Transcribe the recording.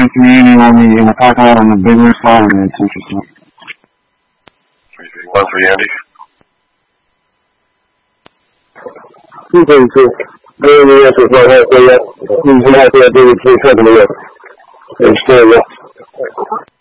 community on the parking lot on the business side, and it's interesting. One for Andy. 232. Going the answer for that, you have to do the 370. It's still